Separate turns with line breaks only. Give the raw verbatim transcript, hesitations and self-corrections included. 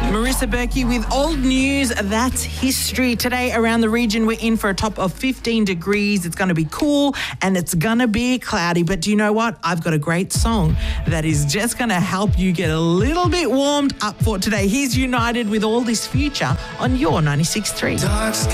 Marissa Berkey with old news. That's history. Today around the region, we're in for a top of fifteen degrees. It's going to be cool and it's going to be cloudy. But do you know what? I've got a great song that is just going to help you get a little bit warmed up for today. Here's United with All This Future on your ninety-six point three.